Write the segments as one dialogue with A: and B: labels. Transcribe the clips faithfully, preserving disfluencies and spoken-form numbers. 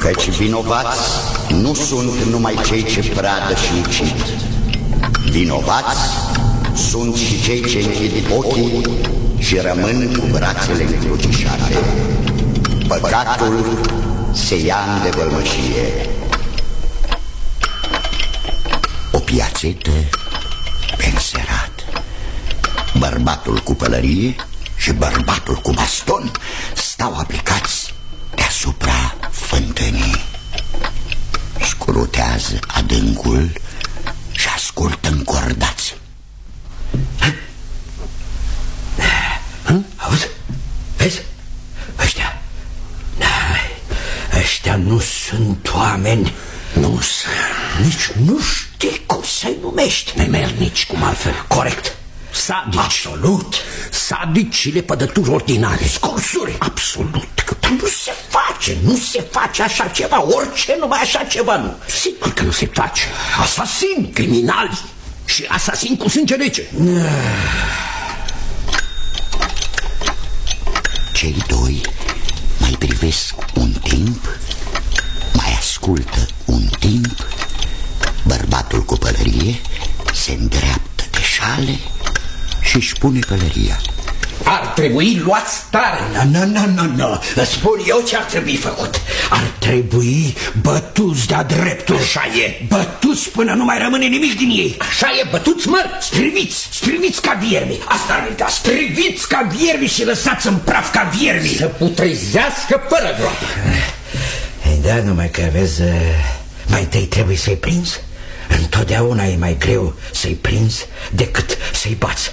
A: Căci vinovați nu sunt numai cei ce pradă și ucid. Vinovați sunt și cei ce închid ochii și rămân cu brațele încrucișate. Păcatul se ia în devălmășie. O piațetă pe înserat. Bărbatul cu pălărie și bărbatul cu baston stau aplicați deasupra fântânii. Scrutează adâncul și ascultă încordați.
B: Auzi? Vezi? Ăștia Ăștia nu sunt oameni.
C: Nu sunt.
B: Nici nu știi cum să-i numești.
C: Nemernici, cum altfel.
B: Corect.
C: Sadici.
B: Absolut.
C: Sadici și lepădături ordinare.
B: Scursuri.
C: Absolut.
B: Dar nu se face, nu se face așa ceva. Orice, numai așa ceva nu.
C: Sigur că nu se face. Asasini, criminali și asasini cu sânge rece.
A: Cei doi mai privesc un timp, mai ascultă un timp. Bărbatul cu pălărie se îndreaptă de șale și își pune pălăria.
C: Ar trebui luați tare.
B: Nu, nu, nu, nu. Îți spun eu ce ar trebui făcut. Ar trebui bătuți de-a dreptul.
C: Așa e.
B: Bătuți până nu mai rămâne nimic din ei.
C: Așa e, bătuți măr.
B: Striviți, striviți ca viermi. Asta ar merita. Striviți ca viermi și lăsați în praf ca viermi.
C: Să putrezească fără groapă.
B: Da, numai că vezi, mai întâi trebuie să-i prinzi. Întotdeauna e mai greu să-i prinzi decât să-i bați.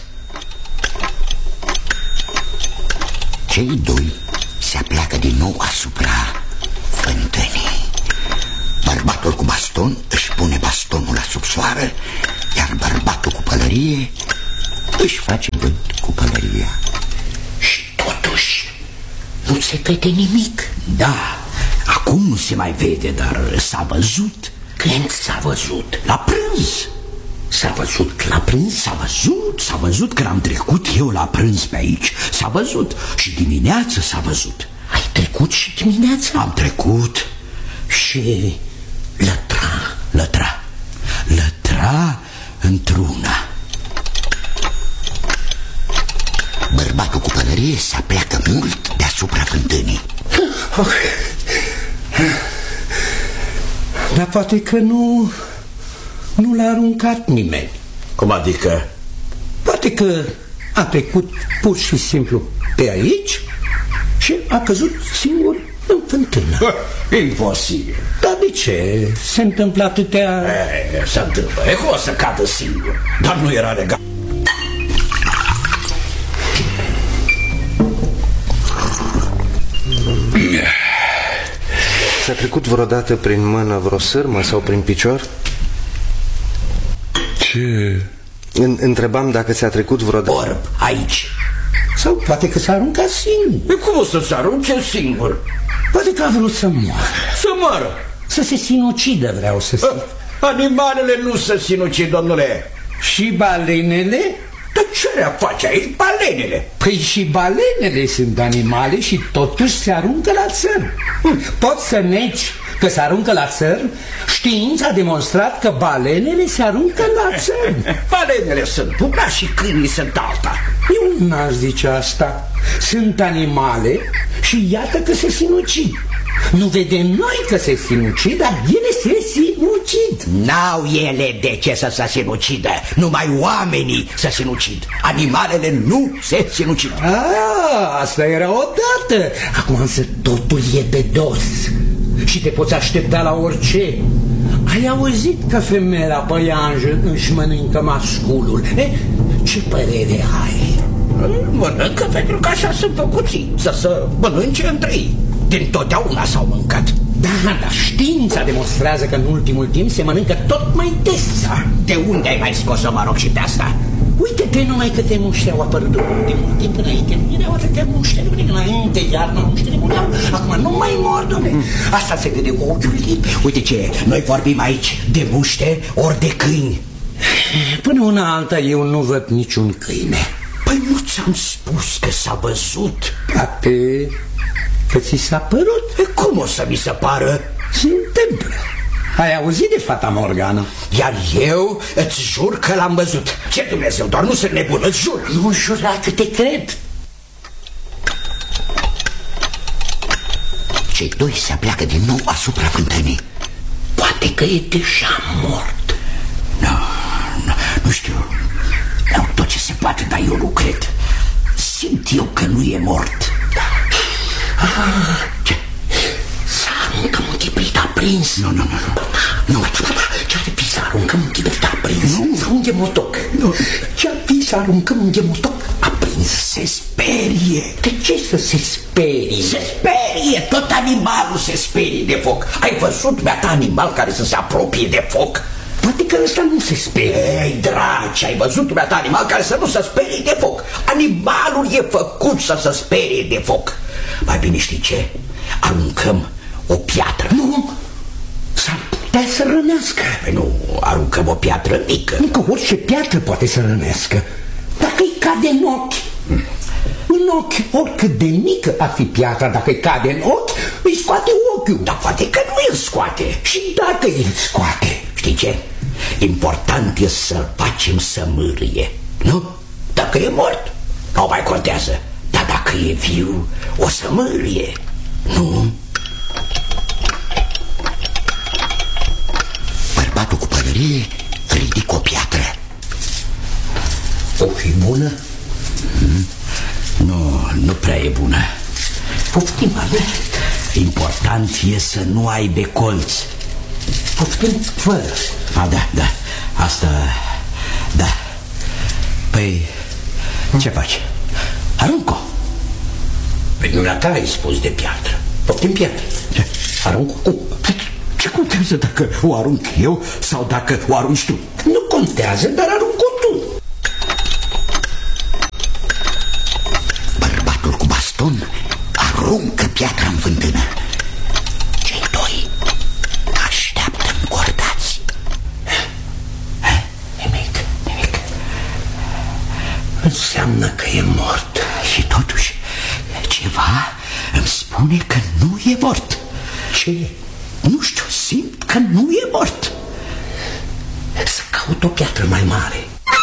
A: Cei doi se apleacă din nou asupra fântânii. Bărbatul cu baston își pune bastonul la subsoară, iar bărbatul cu pălărie își face vânt cu pălăria.
B: Și totuși nu se vede nimic. Da, acum nu se mai vede, dar s-a văzut. Când s-a văzut? La prânz. S-a văzut la prânz, s-a văzut, s-a văzut când am trecut eu la prânz pe aici. S-a văzut și dimineața s-a văzut.
C: Ai trecut și dimineața?
B: Am trecut și lătra, lătra, lătra într-una.
A: Bărbatul cu pălărie se apleacă mult deasupra fântânii.
C: Dar poate că nu... nu l-a aruncat nimeni.
B: Cum adică?
C: Poate că a trecut pur și simplu pe aici și a căzut singur în fântână.
B: Imposibil.
C: Dar de ce? Se întâmplă atâtea...
B: E, se întâmplă. E cum o să cadă singur. Dar nu era legal.
D: Ți-a trecut vreodată prin mână vreo sârmă sau prin picior?
E: Ce?
D: Întrebam dacă ți-a trecut vreodată...
B: Orb, aici.
C: Sau poate că s-a aruncat singur.
B: E cum o să se arunce singur?
C: Poate că a vrut să moară.
B: Să moară.
C: Să se sinucidă, vreau să zic.
B: Animalele nu se sinucid, domnule.
C: Și balenele?
B: Dar ce le face aici balenele?
C: Păi și balenele sunt animale și totuși se aruncă la țărm. Poți să negi că se aruncă la țărm? Știința a demonstrat că balenele se aruncă la țărm.
B: Balenele sunt una și câinii sunt alta.
C: Eu n-aș zice asta. Sunt animale și iată că se sinucid. Nu vedem noi că se sinucid, dar ele se sinucid.
B: N-au ele de ce să se sinucidă. Numai oamenii se sinucid. Animalele nu se sinucid.
C: Ah, asta era odată. Acum însă totul e de dos și te poți aștepta la orice. Ai auzit că femeia păianjă își mănâncă masculul? Eh, ce părere ai?
B: Mănâncă pentru că așa sunt făcuți, să se mănânce între ei. Din totdeauna s-au mâncat.
C: Da, dar știința demonstrează că în ultimul timp se mănâncă tot mai des.
B: De unde ai mai scos-o, mă rog, și de asta?
C: Uite-te numai câte muște au apărut în ultimul timp. Înainte nu erau atâtea muște, înainte iarna muștele mureau. Acum nu mai mor, dom'le.
B: Asta se vede cu ochiul liber. Uite ce, noi vorbim aici de muște ori de câini.
C: Până una alta eu nu văd niciun câine.
B: Păi nu ți-am spus că s-a văzut?
C: Poate că ți s-a părut.
B: E, cum o să mi se pară?
C: Se întâmplă. Ai auzit de fata Morgana?
B: Iar eu îți jur că l-am văzut. Ce Dumnezeu, doar nu sunt nebun, îți jur.
C: Nu jura că te cred.
A: Cei doi se apleacă din nou asupra fântânii.
B: Poate că e deja mort. Nu, nu, nu știu. Nu, tot ce se poate, dar eu nu cred. Simt eu că nu e mort. Ah, ce? S-a aruncat un chibrit aprins.
A: Nu, nu, nu, nu. Nu.
B: Ce-ar fi să aruncăm un chibrit aprins? Nu. Sau un gemotoc? Nu. Ce-ar fi să aruncăm un gemotoc aprins?
A: Se sperie.
B: De ce să se sperie? Se sperie, tot animalul se sperie de foc. Ai văzut, mea-ta, animal care să se apropie de foc? Poate că ăsta nu se sperie. Ei, dragi, ai văzut, mea-ta, animal care să nu se sperie de foc? Animalul e făcut să se sperie de foc. Mai bine știi ce? Aruncăm o piatră.
C: Nu, s-ar putea să rănească.
B: Păi nu, aruncăm o piatră mică.
C: Nu, că orice piatră poate să rănească. Dacă îi cade în ochi, în ochi, oricât de mică ar fi piatra, dacă îi cade în ochi, îi scoate ochiul.
B: Dar poate că nu îl scoate.
C: Și dacă îl scoate,
B: știi ce? Important e să-l facem să mârie, nu? Dacă e mort, nu mai contează. Dar dacă e viu, o să mârie, nu?
A: Bărbatul cu pălărie ridică o piatră.
B: O fi bună? Mm. Nu, nu prea e bună. Poftim, ale. Important e să nu aibă colți.
C: poftim fără.
B: A, da, da, asta, da. Păi, ce faci? Arunc-o. Păi nu ta ai spus de piatră. Poftim piatră. Ce? Arunc-o cum?
C: Ce contează dacă o arunc eu sau dacă o arunci tu?
B: Nu contează, dar arunc-o tu.
A: Bărbatul cu baston aruncă piatra în fântână. Cei doi așteaptă încordați.
B: Nimic, nimic. Înseamnă că e mort.
A: Și totuși ceva îmi spune că nu e mort.
B: Ce?
A: Nu știu, simt că nu e mort.
B: Să caut o piatră mai mare.